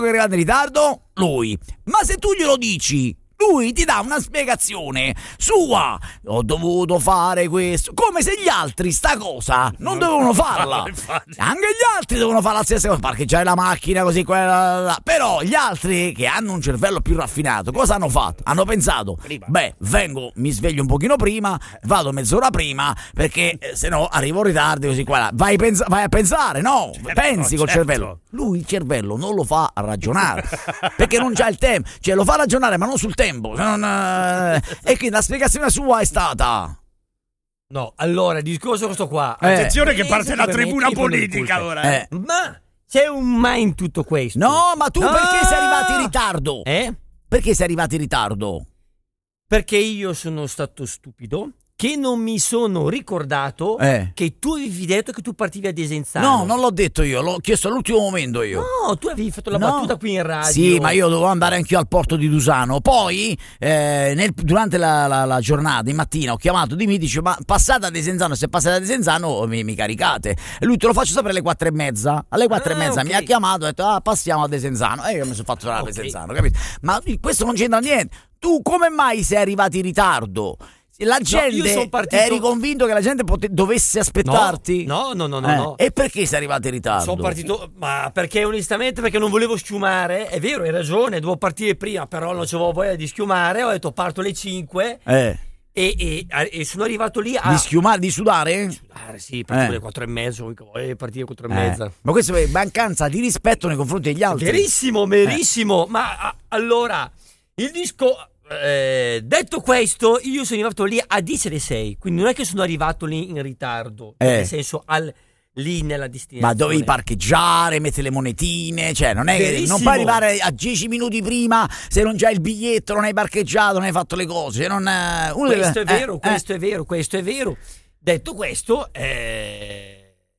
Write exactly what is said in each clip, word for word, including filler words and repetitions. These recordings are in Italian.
che è arrivato in ritardo? Lui. Ma se tu glielo dici, lui ti dà una spiegazione sua. Ho dovuto fare questo, come se gli altri sta cosa non dovevano farla. Anche gli altri devono fare la stessa cosa, parcheggiare la macchina così, quella, là. Però gli altri che hanno un cervello più raffinato cosa hanno fatto? Hanno pensato, beh, vengo, mi sveglio un pochino prima, vado mezz'ora prima, perché eh, se no arrivo in ritardo così qua là. Vai, pensa- vai a pensare, no? Certo, Pensi col certo. cervello. Lui il cervello non lo fa ragionare perché non c'ha il tempo, cioè lo fa ragionare ma non sul tempo. Non, eh, e quindi la spiegazione sua è stata: no, allora il discorso è questo qua. Eh. Attenzione che parte la Permetti tribuna di prendere il politica pulpito. ora. eh. Ma c'è un ma in tutto questo. No, ma tu No. perché sei arrivato in ritardo? Eh? Perché sei arrivato in ritardo? Perché io sono stato stupido che non mi sono ricordato Eh. che tu avevi detto che tu partivi a Desenzano. No, non l'ho detto io, l'ho chiesto all'ultimo momento io. No, tu avevi fatto la No. battuta qui in radio. Sì, ma io dovevo andare anch'io al porto di Dusano. Poi, eh, nel- durante la, la- la giornata, in mattina, ho chiamato di me, dice, ma passate a Desenzano, se passate a Desenzano mi, mi caricate. E lui, te lo faccio sapere alle quattro e mezza. Alle quattro Ah, e mezza ok. mi ha chiamato e ha detto, ah, passiamo a Desenzano. E io mi sono fatto tornare a Ok. Desenzano, capito? Ma questo non c'entra niente. Tu come mai sei arrivato in ritardo? La gente, io son partito- eri convinto che la gente pote- dovesse aspettarti? No, no, no, no, Eh, no. E perché sei arrivato in ritardo? Sono partito, ma perché onestamente perché non volevo schiumare, è vero, hai ragione, dovevo partire prima, però non c'avevo voglia di schiumare, ho detto parto alle cinque Eh, e, e- e sono arrivato lì a... di schiumare, di sudare? Ah, sì, partivo Eh. alle quattro e mezza, voglio partire alle quattro e Eh, mezza. Ma questo è mancanza di rispetto nei confronti degli altri. Verissimo, verissimo, ma a- allora, il disco... eh, detto questo, io sono arrivato lì a dieci alle sei, quindi non è che sono arrivato lì in ritardo, Eh. nel senso al, lì nella destinazione. Ma dovevi parcheggiare, mettere le monetine, cioè non è che Verissimo. non puoi arrivare a dieci minuti prima se non c'hai il biglietto, non hai parcheggiato, non hai fatto le cose. Non, eh, uno Questo deve- è vero, eh, questo è vero, questo è vero. Detto questo, eh,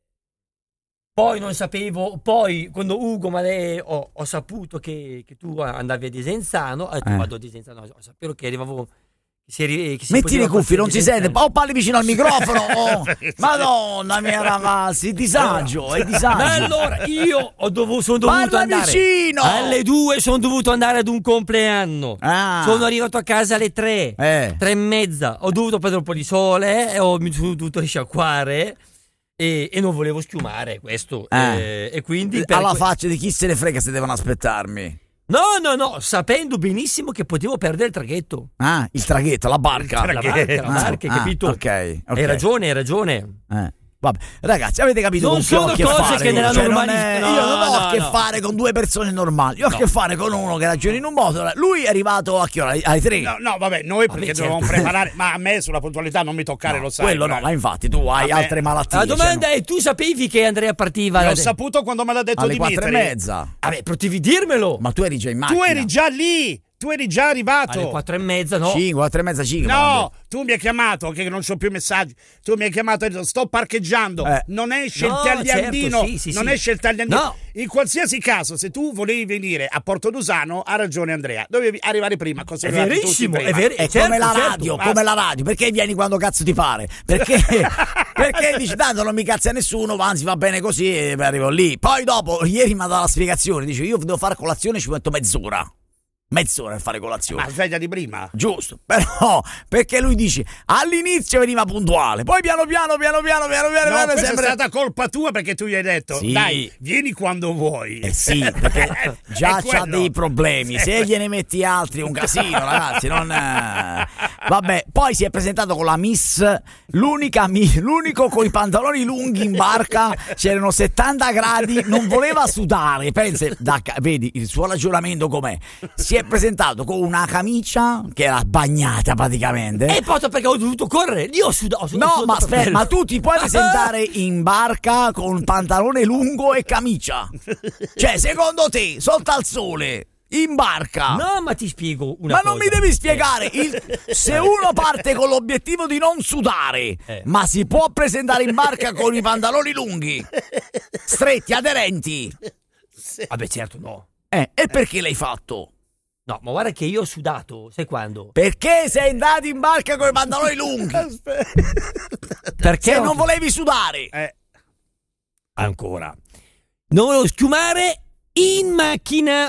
poi non sapevo, poi quando Ugo ma lei ho, ho saputo che, che tu andavi a Desenzano, ho detto Eh. vado a Desenzano, ho saputo che arrivavo, che si, arri- che si Metti poteva le cuffie, non si passare a sente. Desenzano. O parli vicino al microfono. o- Madonna mia ragazzi, disagio, è disagio. Ma allora io ho dovuto, sono dovuto Parla andare vicino! alle due, sono dovuto andare ad un compleanno. Ah. Sono arrivato a casa alle tre, Eh. tre e mezza. Ho dovuto prendere un po' di sole, e ho, mi sono dovuto risciacquare e, e non volevo schiumare questo. Eh. eh, e quindi per Alla que- faccia di chi se ne frega se devono aspettarmi. No, no, no, sapendo benissimo che potevo perdere il traghetto. Ah, il traghetto, la barca. La barca, la Ah, barca, hai ah, capito? ok, ok. Hai ragione, hai ragione. Eh. Vabbè, ragazzi, avete capito Non con chi ho sono a che cose fare? che nella Cioè, non normalità- è- no, io non ho no, a che no. fare con due persone normali. Io ho a che fare con uno che ragiona in un modo. Lui è arrivato a che ora? Alle tre. No, no, vabbè, noi perché certo. dovevamo preparare, ma a me sulla puntualità non mi toccare, lo sai. Quello no, bravo. ma infatti tu hai Vabbè. altre malattie. La domanda cioè, è: tu sapevi che Andrea partiva? L'ho saputo quando me l'ha detto alle Dimitri. quattro e mezza. Vabbè, potevi dirmelo. Ma tu eri già in macchina. Tu eri già lì, tu eri già arrivato. Alle quattro e mezza, no? cinque, quattro e mezza, cinque. No, tu mi hai chiamato, che non c'ho più messaggi. Tu mi hai chiamato e hai detto sto parcheggiando. Eh. Non esce No, il tagliandino. certo, sì, sì, non sì. esce il tagliandino. No. In qualsiasi caso, se tu volevi venire a Porto Dusano, ha ragione Andrea. Dovevi arrivare prima. Cosa È sono arrivati verissimo, tutti è prima. vero. È certo, come la certo, radio, basta. come la radio. Perché vieni quando cazzo ti pare? Perché, perché dici tanto non mi cazza nessuno, ma anzi va bene così e arrivo lì. Poi dopo, ieri mi ha dato la spiegazione, dice io devo fare colazione, ci metto mezz'ora. Mezz'ora per fare colazione. Ma sveglia di prima. Giusto, però perché lui dice all'inizio veniva puntuale, poi piano piano piano piano piano piano, No, piano questa sempre... è stata colpa tua perché tu gli hai detto Sì. dai, vieni quando vuoi. Eh sì, perché già È c'ha quello. dei problemi, se gliene metti altri è un casino, ragazzi, non... eh. Vabbè, poi si è presentato con la Miss, l'unica mi- l'unico con i pantaloni lunghi in barca, c'erano settanta gradi, non voleva sudare, pensa, da ca- vedi il suo ragionamento com'è, si è presentato con una camicia che era bagnata praticamente. E poi perché ho dovuto correre? Io ho sudato. ho sudato No, ma per aspetta, quello. ma tu ti puoi presentare in barca con pantalone lungo e camicia? Cioè, secondo te, sotto al sole, in barca? No, ma ti spiego una Ma cosa. non mi devi spiegare, il- se uno parte con l'obiettivo di non sudare, Eh. ma si può presentare in barca con i pantaloni lunghi, stretti, aderenti, Vabbè, certo, no. eh, e perché l'hai fatto? No, ma guarda che io ho sudato, sai quando? Perché sei andato in barca con i pantaloni lunghi? Perché Se ho- non volevi sudare. Eh, Ancora. Non volevo schiumare in macchina.